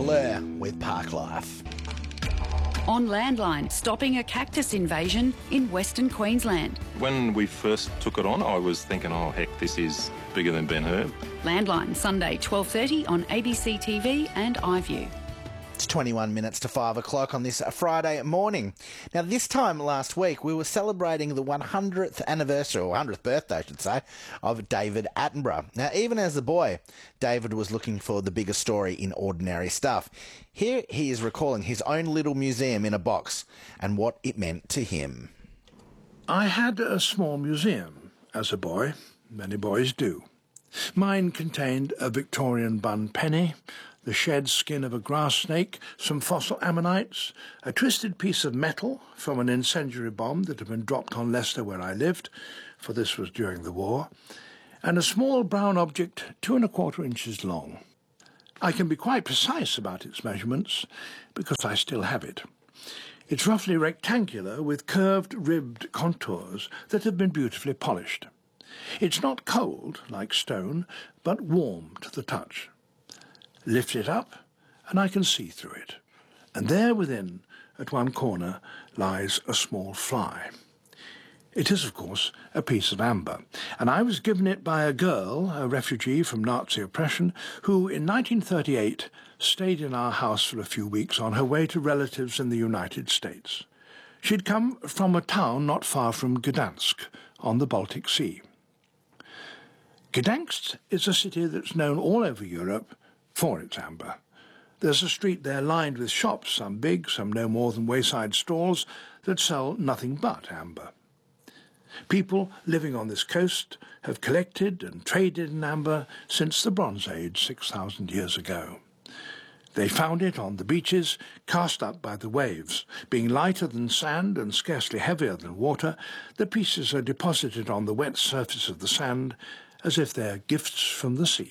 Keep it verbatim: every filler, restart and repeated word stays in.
Blur with Park Life. On Landline, stopping a cactus invasion in Western Queensland. When we first took it on, I was thinking, oh, heck, this is bigger than Ben-Hur. Landline, Sunday, twelve thirty on A B C T V and iView. It's twenty-one minutes to five o'clock on this Friday morning. Now, this time last week, we were celebrating the one hundredth anniversary, or one hundredth birthday, I should say, of David Attenborough. Now, even as a boy, David was looking for the bigger story in ordinary stuff. Here he is recalling his own little museum in a box and what it meant to him. I had a small museum as a boy. Many boys do. Mine contained a Victorian bun penny, the shed skin of a grass snake, some fossil ammonites, a twisted piece of metal from an incendiary bomb that had been dropped on Leicester where I lived, for this was during the war, and a small brown object two and a quarter inches long. I can be quite precise about its measurements because I still have it. It's roughly rectangular with curved, ribbed contours that have been beautifully polished. It's not cold, like stone, but warm to the touch. Lift it up, and I can see through it. And there within, at one corner, lies a small fly. It is, of course, a piece of amber, and I was given it by a girl, a refugee from Nazi oppression, who in nineteen thirty-eight stayed in our house for a few weeks on her way to relatives in the United States. She'd come from a town not far from Gdansk, on the Baltic Sea. Gdansk is a city that's known all over Europe for its amber. There's a street there lined with shops, some big, some no more than wayside stalls, that sell nothing but amber. People living on this coast have collected and traded in amber since the Bronze Age, six thousand years ago. They found it on the beaches, cast up by the waves. Being lighter than sand and scarcely heavier than water, the pieces are deposited on the wet surface of the sand as if they're gifts from the sea.